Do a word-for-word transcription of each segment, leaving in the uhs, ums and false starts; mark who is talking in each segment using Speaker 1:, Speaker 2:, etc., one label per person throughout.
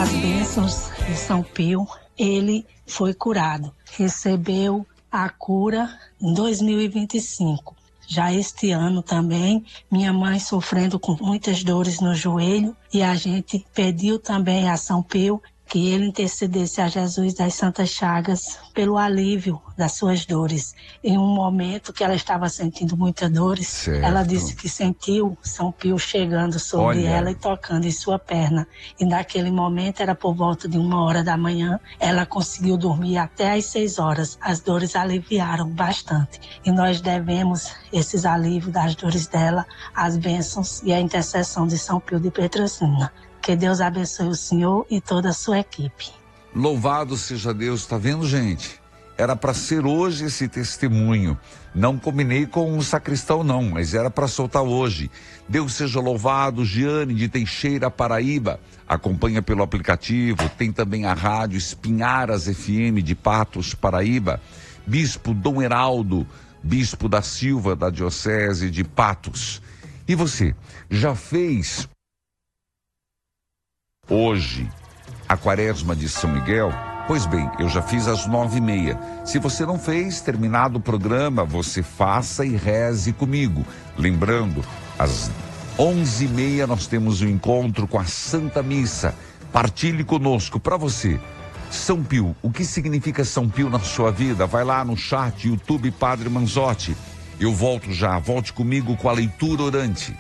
Speaker 1: as bênçãos de São Pio, ele foi curado. Recebeu a cura em dois mil e vinte e cinco. Já este ano também, minha mãe sofrendo com muitas dores no joelho, e a gente pediu também a São Pio que ele intercedesse a Jesus das Santas Chagas pelo alívio das suas dores. Em um momento que ela estava sentindo muitas dores, certo. Ela disse que sentiu São Pio chegando sobre Olha. ela e tocando em sua perna. E naquele momento, era por volta de uma hora da manhã, ela conseguiu dormir até às seis horas. As dores aliviaram bastante. E nós devemos esses alívios das dores dela, as bênçãos e a intercessão de São Pio de Pietrelcina. Que Deus abençoe o senhor e toda a sua equipe.
Speaker 2: Louvado seja Deus, tá vendo, gente? Era para ser hoje esse testemunho. Não combinei com o sacristão não, mas era para soltar hoje. Deus seja louvado. Giane de Teixeira, Paraíba, acompanha pelo aplicativo. Tem também a rádio Espinharas F M de Patos, Paraíba. Bispo Dom Heraldo, bispo da Silva, da Diocese de Patos. E você, já fez hoje a quaresma de São Miguel? Pois bem, eu já fiz às nove e meia. Se você não fez, terminado o programa, você faça e reze comigo. Lembrando, às onze e meia nós temos um encontro com a Santa Missa. Partilhe conosco. Para você, São Pio, o que significa São Pio na sua vida? Vai lá no chat, YouTube Padre Manzotti. Eu volto já, volte comigo com a leitura orante.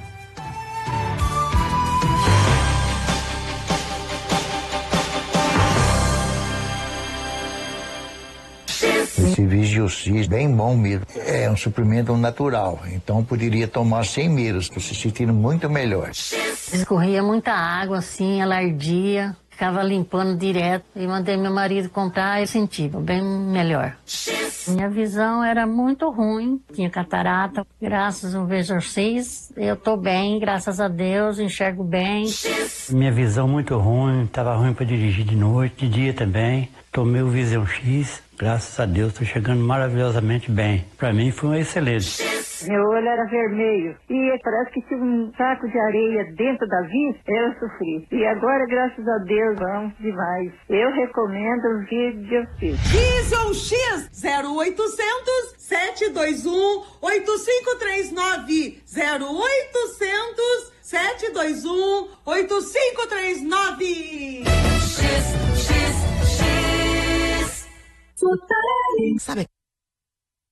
Speaker 3: Esse Vigiocis, bem bom mesmo. É um suplemento natural, então poderia tomar sem medo, se sentindo muito melhor.
Speaker 4: Escorria muita água assim, ela ardia, ficava limpando direto. E mandei meu marido comprar e senti bem melhor. Minha visão era muito ruim, tinha catarata. Graças ao Vigiocis, eu tô bem, graças a Deus, enxergo bem.
Speaker 5: Minha visão muito ruim, estava ruim para dirigir de noite, de dia também. Tomei o Visão X, graças a Deus, estou chegando maravilhosamente bem. Para mim foi um excelente.
Speaker 6: Meu olho era vermelho e parece que tinha um saco de areia dentro da vista, eu sofri. E agora, graças a Deus, vamos demais. Eu recomendo o Vigiocis.
Speaker 7: Visão X zero oitocentos, sete dois um, oito cinco três nove zero oitocentos, sete dois um, oito cinco três nove. X, X, X. Sabe